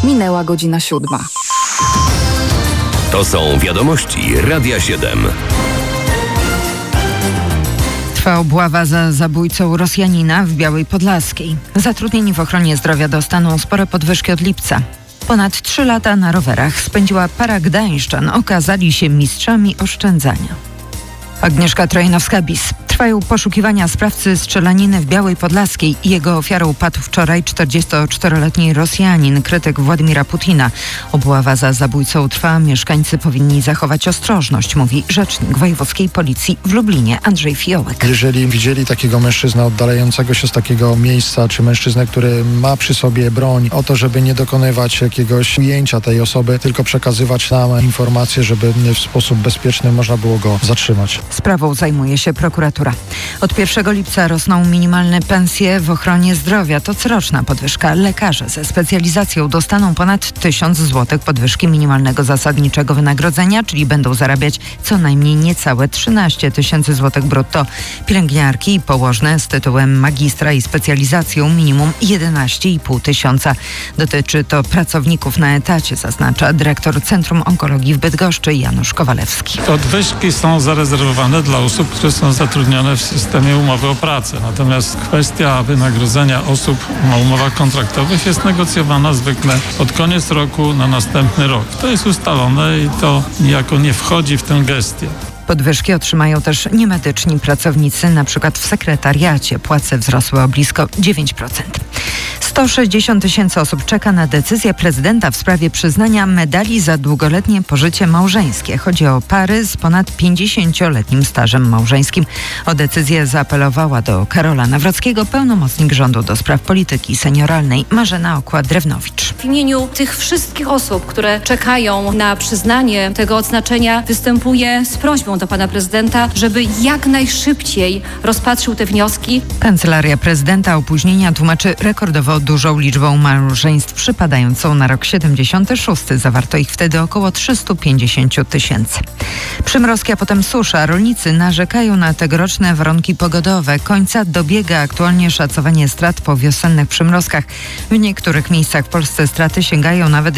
Minęła godzina 7. To są wiadomości Radia 7. Trwa obława za zabójcą Rosjanina w Białej Podlaskiej. Zatrudnieni w ochronie zdrowia dostaną spore podwyżki od lipca. Ponad 3 lata na rowerach spędziła para gdańszczan. Okazali się mistrzami oszczędzania. Agnieszka Trojanowska-Bis. Trwają poszukiwania sprawcy strzelaniny w Białej Podlaskiej. Jego ofiarą padł wczoraj 44-letni Rosjanin, krytyk Władimira Putina. Obława za zabójcą trwa. Mieszkańcy powinni zachować ostrożność, mówi rzecznik wojewódzkiej policji w Lublinie Andrzej Fiołek. Jeżeli widzieli takiego mężczyznę oddalającego się z takiego miejsca, czy mężczyznę, który ma przy sobie broń, o to, żeby nie dokonywać jakiegoś ujęcia tej osoby, tylko przekazywać nam informacje, żeby w sposób bezpieczny można było go zatrzymać. Sprawą zajmuje się prokuratura. Od 1 lipca rosną minimalne pensje w ochronie zdrowia. To coroczna podwyżka. Lekarze ze specjalizacją dostaną ponad 1000 zł podwyżki minimalnego zasadniczego wynagrodzenia, czyli będą zarabiać co najmniej niecałe 13 000 zł brutto. Pielęgniarki i położne z tytułem magistra i specjalizacją minimum 11 500. Dotyczy to pracowników na etacie, zaznacza dyrektor Centrum Onkologii w Bydgoszczy Janusz Kowalewski. Podwyżki są zarezerwowane dla osób, które są zatrudnione w systemie umowy o pracę. Natomiast kwestia wynagrodzenia osób na umowach kontraktowych jest negocjowana zwykle pod koniec roku na następny rok. To jest ustalone i to niejako nie wchodzi w tę gestię. Podwyżki otrzymają też niemedyczni pracownicy, na przykład w sekretariacie. Płace wzrosły o blisko 9%. 160 000 osób czeka na decyzję prezydenta w sprawie przyznania medali za długoletnie pożycie małżeńskie. Chodzi o pary z ponad 50-letnim stażem małżeńskim. O decyzję zaapelowała do Karola Nawrockiego pełnomocnik rządu do spraw polityki senioralnej Marzena Okła-Drewnowicz. W imieniu tych wszystkich osób, które czekają na przyznanie tego odznaczenia, występuję z prośbą do pana prezydenta, żeby jak najszybciej rozpatrzył te wnioski. Kancelaria prezydenta opóźnienia tłumaczy rekordowo dużą liczbą małżeństw przypadającą na rok 76. Zawarto ich wtedy około 350 000. Przymrozki, a potem susza. Rolnicy narzekają na tegoroczne warunki pogodowe. Końca dobiega aktualnie szacowanie strat po wiosennych przymrozkach. W niektórych miejscach w Polsce straty sięgają nawet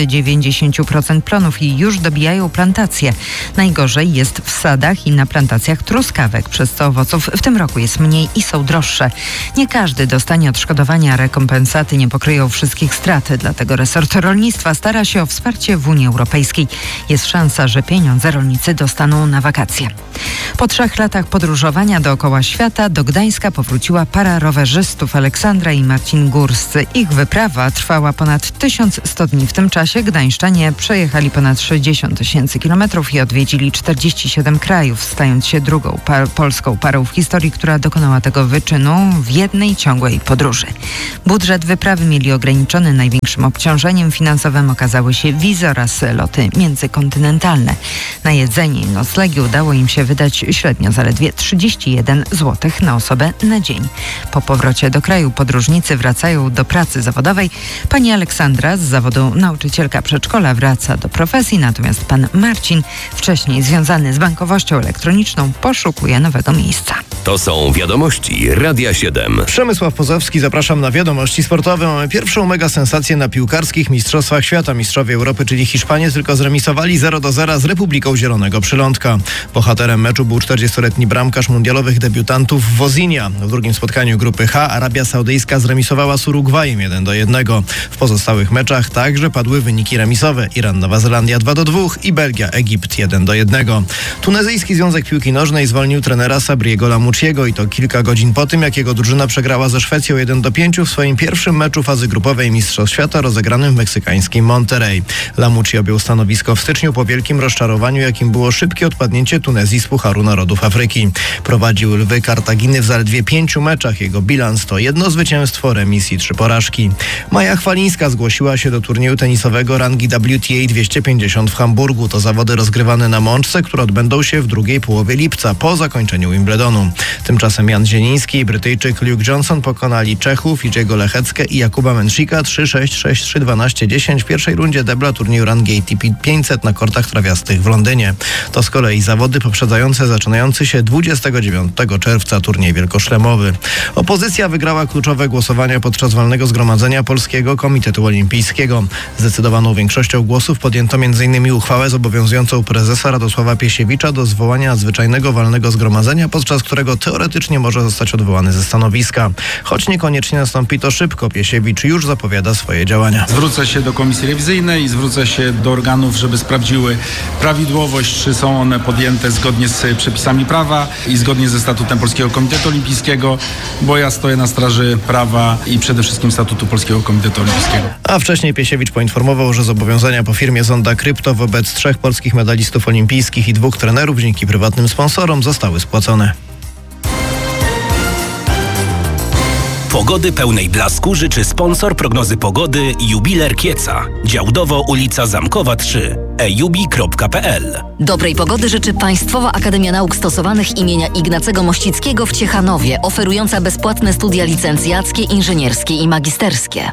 90% plonów i już dobijają plantacje. Najgorzej jest w sadach i na plantacjach truskawek, przez co owoców w tym roku jest mniej i są droższe. Nie każdy dostanie odszkodowania, rekompensaty nie pokryją wszystkich strat, dlatego resort rolnictwa stara się o wsparcie w Unii Europejskiej. Jest szansa, że pieniądze rolnicy dostaną na wakacje. Po 3 latach podróżowania dookoła świata do Gdańska powróciła para rowerzystów Aleksandra i Marcin Górscy. Ich wyprawa trwała ponad 1100 dni. W tym czasie gdańszczanie przejechali ponad 60 000 kilometrów i odwiedzili 47 krajów, stając się drugą polską parą w historii, która dokonała tego wyczynu w jednej ciągłej podróży. Budżet wyprawy mieli ograniczony. Największym obciążeniem finansowym okazały się wizy oraz loty międzykontynentalne. Na jedzenie i noclegi udało im się wydać średnio zaledwie 31 zł na osobę na dzień. Po powrocie do kraju podróżnicy wracają do pracy zawodowej. Pani Aleksandra z zawodu nauczycielka przedszkola wraca do profesji, natomiast pan Marcin, wcześniej związany z bankowością elektroniczną, poszukuje nowego miejsca. To są wiadomości Radia 7. Przemysław Pozowski, zapraszam na wiadomości sportowe. Mamy pierwszą mega sensację na piłkarskich mistrzostwach świata. Mistrzowie Europy, czyli Hiszpanie, tylko zremisowali 0-0 z Republiką Zielonego Przylądka. Bohaterem meczu był 40-letni bramkarz mundialowych debiutantów Wozinia. W drugim spotkaniu grupy H Arabia Saudyjska zremisowała z Urugwajem 1-1. W pozostałych meczach także padły wyniki remisowe. Iran, Nowa Zelandia 2-2 i Belgia, Egipt 1-1. Tunezyjski Związek Piłki Nożnej zwolnił trenera Sabriego Lamouchiego i to kilka godzin po tym, jak jego drużyna przegrała ze Szwecją 1-5 w swoim pierwszym meczu fazy grupowej Mistrzostw Świata rozegranym w meksykańskim Monterrey. Lamouchi objął stanowisko w styczniu po wielkim rozczarowaniu, jakim było szybkie odpadnięcie Tunezji z Pucharu Narodów Afryki. Prowadził Lwy Kartaginy w zaledwie 5 meczach. Jego bilans to 1 zwycięstwo, remis i 3 porażki. Maja Chwalińska zgłosiła się do turnieju tenisowego rangi WTA 250 w Hamburgu. To zawody rozgrywane na Mączce, które odbędą się w drugiej połowie lipca po zakończeniu Wimbledonu. Tymczasem Jan Zieliński i Brytyjczyk Luke Johnson pokonali Czechów Idziego Lecheckę i Jakuba Męsika 3-6, 6-3, 12-10 w pierwszej rundzie debla turnieju rangi ATP 500 na kortach trawiastych w Londynie. To z kolei zawody poprzedzające zaczynający się 29 czerwca turniej wielkoszlemowy. Opozycja wygrała kluczowe głosowania podczas walnego zgromadzenia Polskiego Komitetu Olimpijskiego. Olimpijskiego. Zdecydowaną większością głosów podjęto m.in. uchwałę zobowiązującą prezesa Radosława Piesiewicza do zwołania nadzwyczajnego walnego zgromadzenia, podczas którego teoretycznie może zostać odwołany ze stanowiska. Choć niekoniecznie nastąpi to szybko, Piesiewicz już zapowiada swoje działania. Zwrócę się do Komisji Rewizyjnej i zwrócę się do organów, żeby sprawdziły prawidłowość, czy są one podjęte zgodnie z przepisami prawa i zgodnie ze statutem Polskiego Komitetu Olimpijskiego, bo ja stoję na straży prawa i przede wszystkim statutu Polskiego Komitetu Olimpijskiego. A wcześniej Piesiewicz poinformował, że zobowiązania po firmie Zonda Krypto wobec 3 polskich medalistów olimpijskich i 2 trenerów dzięki prywatnym sponsorom zostały spłacone. Pogody pełnej blasku życzy sponsor prognozy pogody Jubiler Kieca. Działdowo ulica Zamkowa 3. ejubi.pl. Dobrej pogody życzy Państwowa Akademia Nauk Stosowanych imienia Ignacego Mościckiego w Ciechanowie, oferująca bezpłatne studia licencjackie, inżynierskie i magisterskie.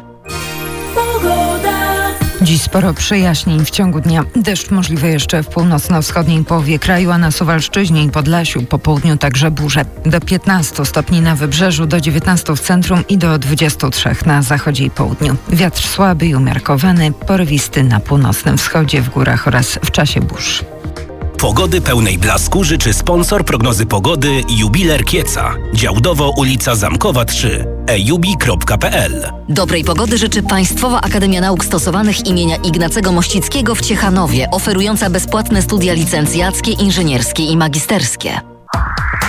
Dziś sporo przejaśnień w ciągu dnia. Deszcz możliwy jeszcze w północno-wschodniej połowie kraju, a na Suwalszczyźnie i Podlasiu po południu także burze. Do 15 stopni na wybrzeżu, do 19 w centrum i do 23 na zachodzie i południu. Wiatr słaby i umiarkowany, porywisty na północnym wschodzie, w górach oraz w czasie burz. Pogody pełnej blasku życzy sponsor prognozy pogody Jubiler Kieca. Działdowo ulica Zamkowa 3. ejubi.pl. Dobrej pogody życzy Państwowa Akademia Nauk Stosowanych imienia Ignacego Mościckiego w Ciechanowie, oferująca bezpłatne studia licencjackie, inżynierskie i magisterskie.